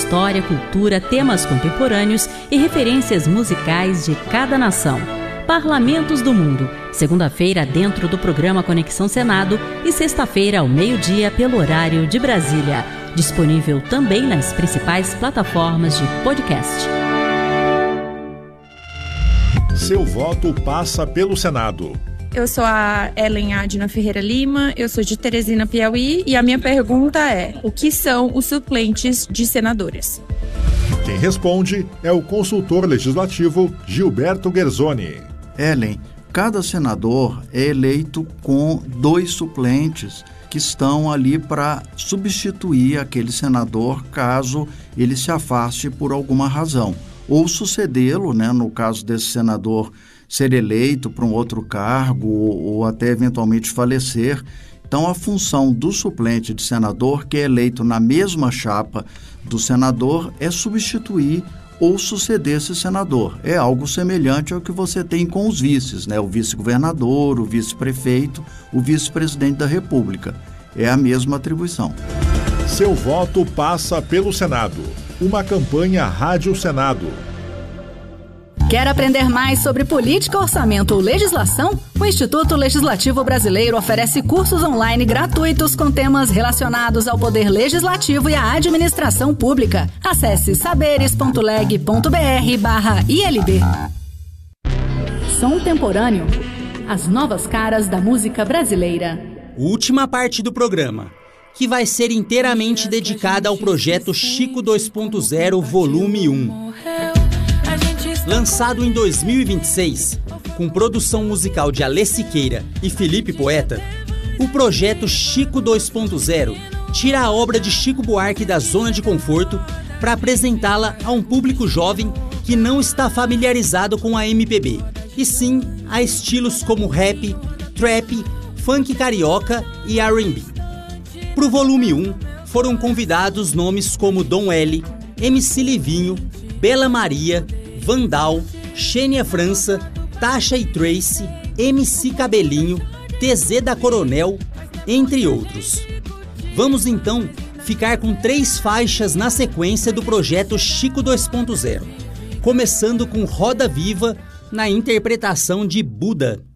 história, cultura, temas contemporâneos e referências musicais de cada nação. Parlamentos do Mundo, segunda-feira dentro do programa Conexão Senado e sexta-feira ao meio-dia pelo horário de Brasília. Disponível também nas principais plataformas de podcast. Seu voto passa pelo Senado. Eu sou a Ellen Adna Ferreira Lima, eu sou de Teresina, Piauí, e a minha pergunta é: o que são os suplentes de senadores? Quem responde é o consultor legislativo Gilberto Guerzoni. Ellen, cada senador é eleito com 2 suplentes que estão ali para substituir aquele senador caso ele se afaste por alguma razão, ou sucedê-lo, né, no caso desse senador ser eleito para um outro cargo ou até eventualmente falecer. Então, a função do suplente de senador, que é eleito na mesma chapa do senador, é substituir ou suceder esse senador. É algo semelhante ao que você tem com os vices, né? O vice-governador, o vice-prefeito, o vice-presidente da República. É a mesma atribuição. Seu voto passa pelo Senado. Uma campanha Rádio Senado. Quer aprender mais sobre política, orçamento ou legislação? O Instituto Legislativo Brasileiro oferece cursos online gratuitos com temas relacionados ao poder legislativo e à administração pública. Acesse saberes.leg.br/ILB. Som Temporâneo. As novas caras da música brasileira. Última parte do programa, que vai ser inteiramente dedicada ao projeto Chico 2.0 Volume 1. Lançado em 2026, com produção musical de Alê Siqueira e Felipe Poeta, o projeto Chico 2.0 tira a obra de Chico Buarque da zona de conforto para apresentá-la a um público jovem que não está familiarizado com a MPB, e sim a estilos como rap, trap, funk carioca e R&B. Para o volume 1, foram convidados nomes como Dom L, MC Livinho, Bela Maria, Vandal, Xênia França, Tasha e Tracy, MC Cabelinho, TZ da Coronel, entre outros. Vamos então ficar com 3 faixas na sequência do projeto Chico 2.0, começando com Roda Viva na interpretação de Buda.